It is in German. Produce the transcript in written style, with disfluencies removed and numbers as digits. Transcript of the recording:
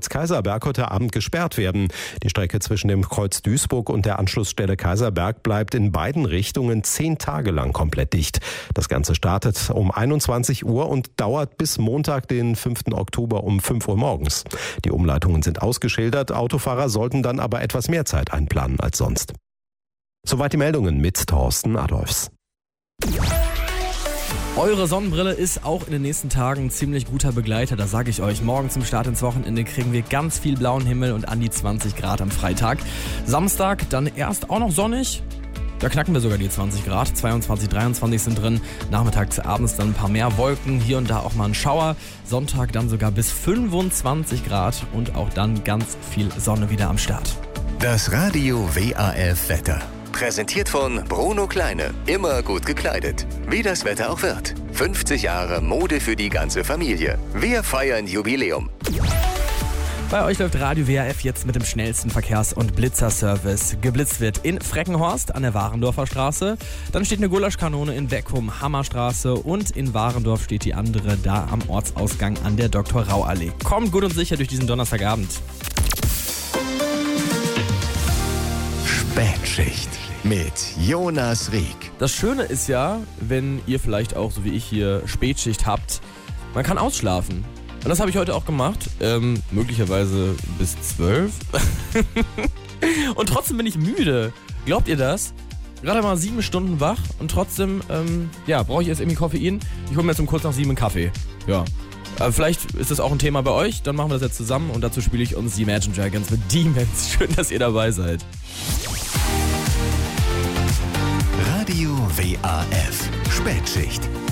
Kaiserberg heute Abend gesperrt werden. Die Strecke zwischen dem Kreuz Duisburg und der Anschlussstelle Kaiserberg bleibt in beiden Richtungen 10 Tage lang komplett dicht. Das Ganze startet um 21 Uhr und dauert bis Montag, den 5. Oktober um 5 Uhr morgens. Die Umleitungen sind ausgeschildert, Autofahrer sollten dann aber etwas mehr Zeit einplanen als sonst. Soweit die Meldungen mit Thorsten Adolfs. Eure Sonnenbrille ist auch in den nächsten Tagen ein ziemlich guter Begleiter, das sage ich euch. Morgen zum Start ins Wochenende kriegen wir ganz viel blauen Himmel und an die 20 Grad am Freitag. Samstag dann erst auch noch sonnig. Da knacken wir sogar die 20 Grad, 22, 23 sind drin. Nachmittags, abends dann ein paar mehr Wolken, hier und da auch mal ein Schauer. Sonntag dann sogar bis 25 Grad und auch dann ganz viel Sonne wieder am Start. Das Radio WAF Wetter. Präsentiert von Bruno Kleine. Immer gut gekleidet. Wie das Wetter auch wird. 50 Jahre Mode für die ganze Familie. Wir feiern Jubiläum. Bei euch läuft Radio WAF jetzt mit dem schnellsten Verkehrs- und Blitzerservice. Geblitzt wird in Freckenhorst an der Warendorfer Straße. Dann steht eine Gulaschkanone in Beckum, Hammerstraße. Und in Warendorf steht die andere da am Ortsausgang an der Dr.-Rau-Allee. Kommt gut und sicher durch diesen Donnerstagabend. Spätschicht mit Jonas Rieck. Das Schöne ist ja, wenn ihr vielleicht auch, so wie ich hier, Spätschicht habt, man kann ausschlafen. Und das habe ich heute auch gemacht, möglicherweise bis 12. Und trotzdem bin ich müde. Glaubt ihr das? Gerade mal 7 Stunden wach und trotzdem, brauche ich jetzt irgendwie Koffein. Ich hole mir jetzt um kurz nach 7 einen Kaffee. Ja. Aber vielleicht ist das auch ein Thema bei euch, dann machen wir das jetzt zusammen und dazu spiele ich uns die Imagine Dragons mit Demons. Schön, dass ihr dabei seid. Radio WAF Spätschicht.